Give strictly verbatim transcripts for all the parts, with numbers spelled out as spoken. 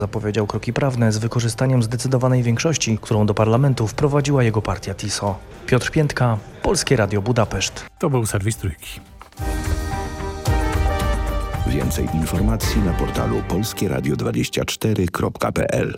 Zapowiedział kroki prawne z wykorzystaniem zdecydowanej większości, którą do parlamentu wprowadziła jego partia TISO. Piotr Piętka, Polskie Radio Budapeszt. To był serwis Trójki. Więcej informacji na portalu polskie radio dwadzieścia cztery kropka p l.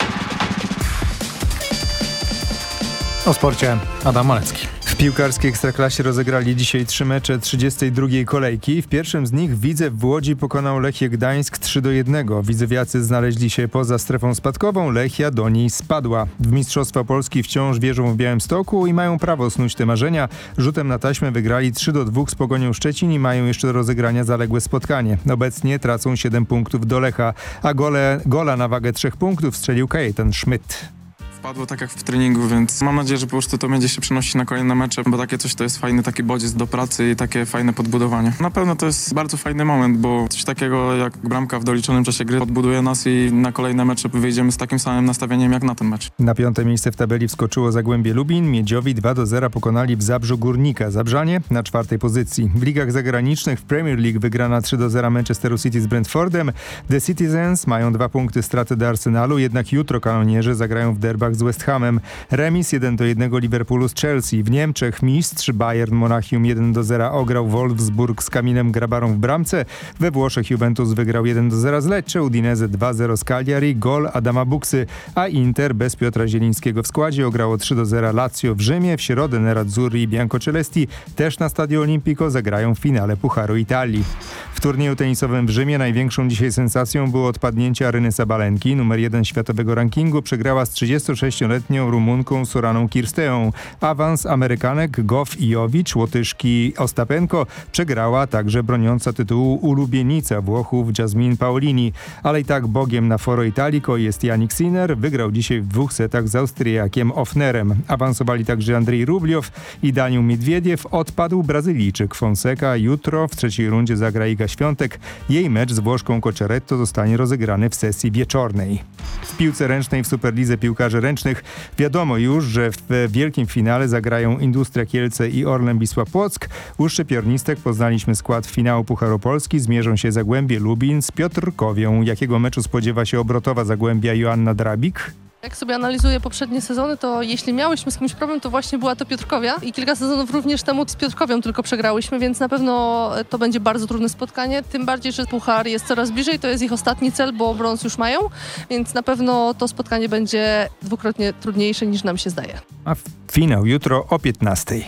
O sporcie Adam Malecki. W piłkarskiej Ekstraklasie rozegrali dzisiaj trzy mecze trzydziestej drugiej kolejki. W pierwszym z nich Widzew w Łodzi pokonał Lechię Gdańsk trzy do jednego. Widzewiacy znaleźli się poza strefą spadkową, Lechia do niej spadła. W Mistrzostwa Polski wciąż wierzą w Białymstoku i mają prawo snuć te marzenia. Rzutem na taśmę wygrali trzy do dwóch z Pogonią Szczecin i mają jeszcze do rozegrania zaległe spotkanie. Obecnie tracą siedem punktów do Lecha, a gole, gola na wagę trzech punktów strzelił Kajetan Schmidt. Padło tak jak w treningu, więc mam nadzieję, że po prostu to będzie się przenosić na kolejne mecze, bo takie coś to jest fajny taki bodziec do pracy i takie fajne podbudowanie. Na pewno to jest bardzo fajny moment, bo coś takiego jak bramka w doliczonym czasie gry podbuduje nas i na kolejne mecze wyjdziemy z takim samym nastawieniem jak na ten mecz. Na piąte miejsce w tabeli wskoczyło Zagłębie Lubin. Miedziowi dwa do zera pokonali w Zabrzu Górnika. Zabrzanie na czwartej pozycji. W ligach zagranicznych w Premier League wygrana trzy do zera Manchesteru City z Brentfordem. The Citizens mają dwa punkty straty do Arsenalu, jednak jutro kanonierzy zagrają w derbach z West Hamem. Remis jeden do jednego Liverpoolu z Chelsea. W Niemczech mistrz Bayern Monachium jeden do zera ograł Wolfsburg z Kamilem Grabarą w bramce. We Włoszech Juventus wygrał jeden do zera z Lecce, Udinese dwa zero z Cagliari, gol Adama Buksy, a Inter bez Piotra Zielińskiego w składzie ograło trzy do zera Lazio w Rzymie. W środę Nerazzurri i Biancocelesti też na Stadio Olimpico zagrają w finale Pucharu Italii. W turnieju tenisowym w Rzymie największą dzisiaj sensacją było odpadnięcie Aryny Sabalenki. Numer jeden światowego rankingu przegrała z trzydziestosześcioletnią Rumunką Soraną Kirsteą. Awans Amerykanek Goff Jowicz, Łotyszki Ostapenko przegrała także broniąca tytułu ulubienica Włochów Jasmine Paolini. Ale i tak bogiem na Foro Italico jest Jannik Sinner. Wygrał dzisiaj w dwóch setach z Austriakiem Ofnerem. Awansowali także Andrzej Rubliow i Daniil Miedwiediew. Odpadł Brazylijczyk Fonseca. Jutro w trzeciej rundzie zagra Iga Świątek. Jej mecz z Włoszką Cocciaretto zostanie rozegrany w sesji wieczornej. W piłce ręcznej w Superlidze piłkarzy ręcznych wiadomo już, że w wielkim finale zagrają Industria Kielce i Orlen Wisła Płock. U szczypiornistek poznaliśmy skład finału Pucharu Polski. Zmierzą się Zagłębie Lubin z Piotrkowią. Jakiego meczu spodziewa się obrotowa Zagłębia Joanna Drabik? Jak sobie analizuję poprzednie sezony, to jeśli miałyśmy z kimś problem, to właśnie była to Piotrkowia i kilka sezonów również temu z Piotrkowią tylko przegrałyśmy, więc na pewno to będzie bardzo trudne spotkanie, tym bardziej, że Puchar jest coraz bliżej, to jest ich ostatni cel, bo brąz już mają, więc na pewno to spotkanie będzie dwukrotnie trudniejsze niż nam się zdaje. A finał jutro o piętnastej.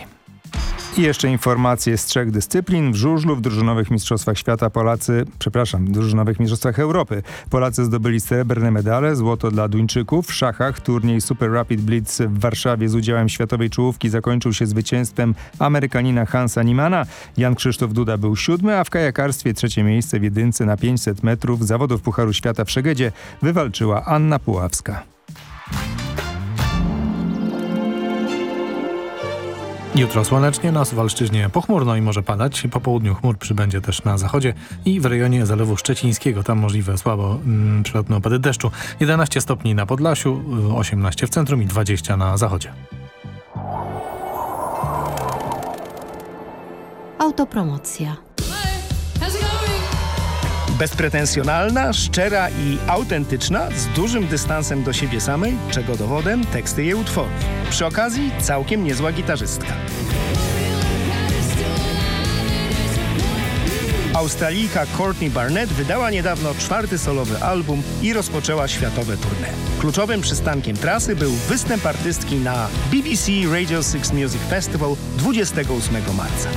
I jeszcze informacje z trzech dyscyplin. W żużlu w drużynowych mistrzostwach świata Polacy, przepraszam, w drużynowych mistrzostwach Europy Polacy zdobyli srebrne medale, złoto dla Duńczyków. W szachach turniej Super Rapid Blitz w Warszawie z udziałem światowej czołówki zakończył się zwycięstwem Amerykanina Hansa Niemana. Jan Krzysztof Duda był siódmy, a w kajakarstwie trzecie miejsce w jedynce na pięćset metrów zawodów Pucharu Świata w Szegedzie wywalczyła Anna Puławska. Jutro słonecznie, na Suwalszczyźnie pochmurno i może padać. Po południu chmur przybędzie też na zachodzie i w rejonie Zalewu Szczecińskiego. Tam możliwe słabo mm, przelotne opady deszczu. jedenaście stopni na Podlasiu, osiemnaście w centrum i dwadzieścia na zachodzie. Autopromocja. Bezpretensjonalna, szczera i autentyczna, z dużym dystansem do siebie samej, czego dowodem teksty jej utworów. Przy okazji całkiem niezła gitarzystka. Australijka Courtney Barnett wydała niedawno czwarty solowy album i rozpoczęła światowe tournée. Kluczowym przystankiem trasy był występ artystki na B B C Radio six Music Festival dwudziestego ósmego marca.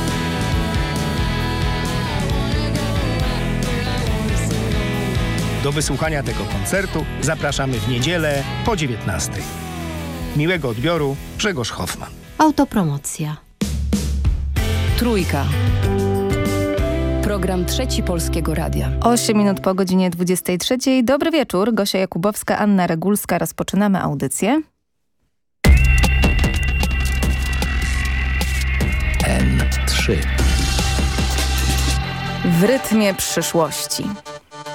Do wysłuchania tego koncertu zapraszamy w niedzielę po dziewiętnastej. Miłego odbioru, Grzegorz Hoffman. Autopromocja. Trójka. Program Trzeci Polskiego Radia. osiem minut po godzinie dwudziestej trzeciej. Dobry wieczór. Gosia Jakubowska, Anna Regulska. Rozpoczynamy audycję. N trzy. W rytmie przyszłości.